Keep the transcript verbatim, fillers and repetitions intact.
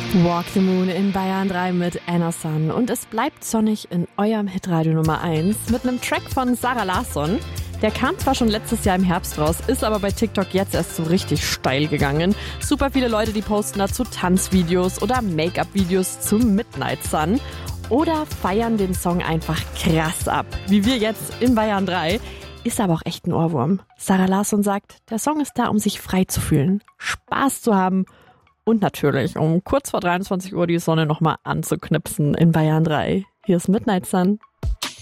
Walk the Moon in Bayern drei mit Anna Sun. Und es bleibt sonnig in eurem Hitradio Nummer eins mit einem Track von Zara Larsson. Der kam zwar schon letztes Jahr im Herbst raus, ist aber bei TikTok jetzt erst so richtig steil gegangen. Super viele Leute, die posten dazu Tanzvideos oder Make-up-Videos zum Midnight Sun oder feiern den Song einfach krass ab. Wie wir jetzt in Bayern drei. Ist aber auch echt ein Ohrwurm. Zara Larsson sagt, der Song ist da, um sich frei zu fühlen, Spaß zu haben und natürlich, um kurz vor dreiundzwanzig Uhr die Sonne nochmal anzuknipsen in Bayern drei. Hier ist Midnight Sun.